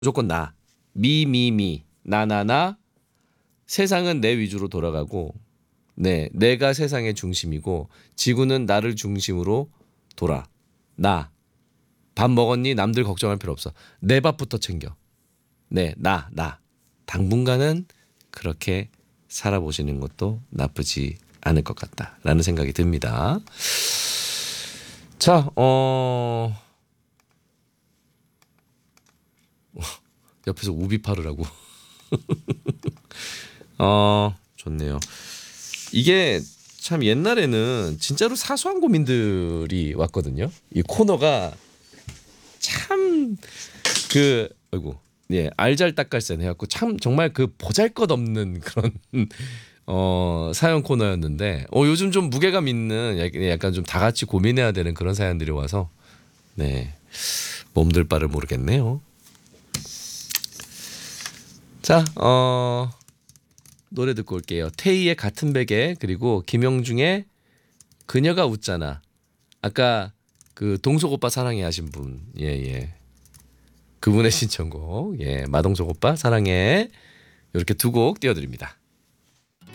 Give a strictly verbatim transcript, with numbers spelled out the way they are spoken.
무조건 나. 미, 미, 미. 나, 나, 나. 세상은 내 위주로 돌아가고, 네, 내가 세상의 중심이고, 지구는 나를 중심으로 돌아. 나. 밥 먹었니? 남들 걱정할 필요 없어. 내 밥부터 챙겨. 네, 나, 나. 당분간은 그렇게 살아보시는 것도 나쁘지 않을 것 같다라는 생각이 듭니다. 자, 어, 옆에서 우비파르라고. 어, 좋네요. 이게 참 옛날에는 진짜로 사소한 고민들이 왔거든요. 이 코너가 참 그 아이고 예 알잘딱갈센 해갖고 참 정말 그 보잘것없는 그런 어 사연 코너였는데 어 요즘 좀 무게감 있는 약- 약간 좀 다 같이 고민해야 되는 그런 사연들이 와서 네 몸둘 바를 모르겠네요. 자, 어 노래 듣고 올게요. 태희의 같은 베개 그리고 김영중의 그녀가 웃잖아. 아까 그 동석 오빠 사랑해 하신 분. 예, 예. 그분의 신청곡. 예. 마동석 오빠 사랑해. 이렇게 두 곡 띄워드립니다.